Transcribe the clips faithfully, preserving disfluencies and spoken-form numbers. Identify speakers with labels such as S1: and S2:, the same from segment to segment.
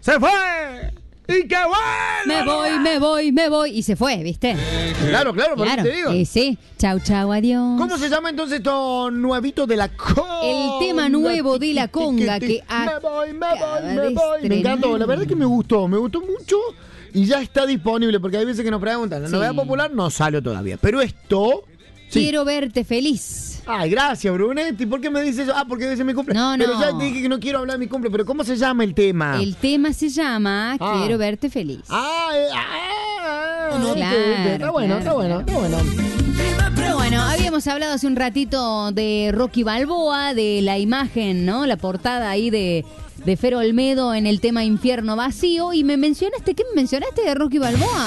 S1: ¡Se fue! ¡Y qué bueno!
S2: Me voy, me voy, me voy. Y se fue, ¿viste?
S1: Claro, claro, por
S2: Claro.
S1: eso te digo.
S2: Y sí. Chau, chau, adiós.
S1: ¿Cómo se llama entonces esto nuevito de la conga?
S2: El tema nuevo de la conga que
S1: Me voy, me voy, me
S2: acaba de
S1: voy. Me encantó,
S2: estrenar.
S1: la verdad que me gustó, me gustó mucho y ya está disponible porque hay veces que nos preguntan, la
S2: Sí.
S1: novedad popular no salió todavía, pero esto... sí.
S2: Quiero verte feliz.
S1: Ay, gracias, Brunetti. ¿Por qué me dices eso? Ah, porque dice mi cumple.
S2: No,
S1: Pero
S2: no.
S1: ya te dije que no quiero hablar de mi cumple. ¿Pero cómo se llama el tema?
S2: El tema se llama
S1: Ah.
S2: Quiero verte feliz.
S1: Ah, eh, ah,
S2: Claro,
S1: ok, ok. Está bueno,
S2: claro,
S1: está bueno, está bueno.
S2: Pero bueno, habíamos hablado hace un ratito de Rocky Balboa, de la imagen, ¿no? La portada ahí de, de Fer Olmedo en el tema Infierno Vacío. Y me mencionaste, ¿qué me mencionaste de Rocky Balboa?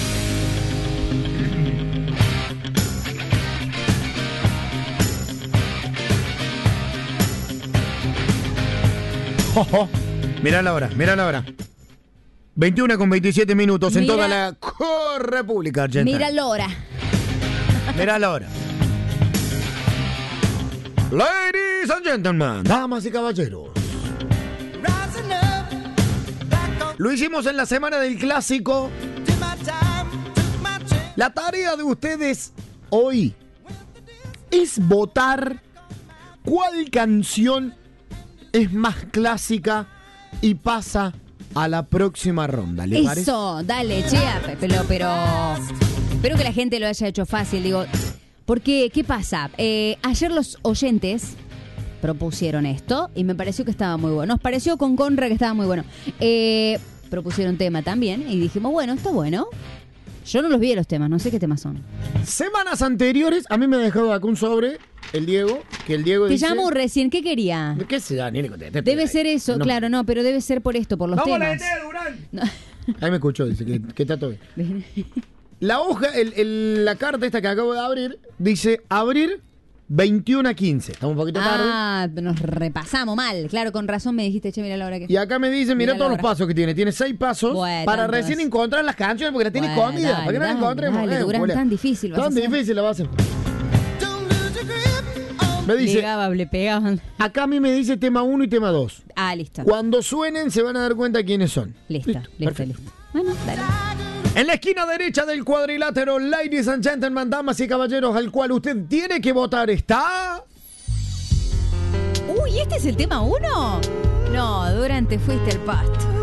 S1: Ojo. Mirá la hora, mirá la hora. veintiuna con veintisiete minutos en
S2: Mira-
S1: toda la co- República Argentina.
S2: Mira Lora.
S1: Mirá la hora. Ladies and gentlemen, damas y caballeros. Lo hicimos en la semana del clásico. La tarea de ustedes hoy es votar cuál canción es más clásica y pasa a la próxima ronda. ¿Le parece?
S2: Eso, dale, chea, pero, pero espero que la gente lo haya hecho fácil, digo, porque, ¿qué pasa? Eh, ayer los oyentes propusieron esto y me pareció que estaba muy bueno. Nos pareció con Conra que estaba muy bueno. Eh, propusieron tema también y dijimos, bueno, está bueno. Yo no los vi los temas, no sé qué temas son.
S1: Semanas anteriores, a mí me ha dejado acá un sobre, el Diego, que el Diego
S2: Te
S1: dice...
S2: llamó recién, ¿qué quería?
S1: ¿Qué se da? Ni le contesté.
S2: Debe ser eso,
S1: No.
S2: claro, no, pero debe ser por esto, por los
S1: ¡Vamos,
S2: temas.
S1: Lete, Durán!
S2: No.
S1: Ahí me escuchó, dice que, que está todo bien. La hoja, el, el- la carta esta que acabo de abrir, dice abrir veintiuno a quince. Estamos un poquito tarde.
S2: Ah, nos repasamos mal. Claro, con razón me dijiste, che, mira la hora que...
S1: Y acá me dice, mira
S2: Mira
S1: todos
S2: la
S1: los
S2: hora.
S1: pasos que tiene. Tiene seis pasos
S2: Bueno,
S1: para
S2: tantos.
S1: recién encontrar las canciones porque las tiene
S2: Bueno,
S1: escondidas.
S2: dale,
S1: ¿Para que no las
S2: dale,
S1: encontremos?
S2: dale,
S1: Eh,
S2: Durán,
S1: Julia.
S2: tan difícil vas a
S1: Tan
S2: hacer.
S1: difícil la va a hacer. Me dice,
S2: Pegaba, le pegaban.
S1: acá a mí me dice tema uno y tema dos.
S2: Ah, listo.
S1: Cuando suenen se van a dar cuenta quiénes son.
S2: Listo, listo,
S1: perfecto.
S2: listo. Bueno, dale.
S1: En la esquina derecha del cuadrilátero, ladies and gentlemen, damas y caballeros, al cual usted tiene que votar está...
S2: Uy, ¿este es el tema uno? No, Durán, te fuiste al pasto.